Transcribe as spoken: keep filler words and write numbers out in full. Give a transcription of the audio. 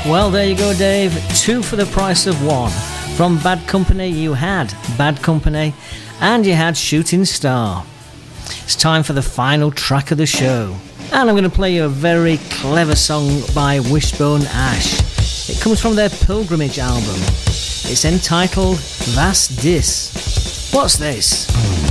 Well, there you go, Dave. Two for the price of one. From Bad Company, you had Bad Company, and you had Shooting Star. It's time for the final track of the show. And I'm going to play you a very clever song by Wishbone Ash. It comes from their Pilgrimage album. It's entitled Vas Dis. What's this?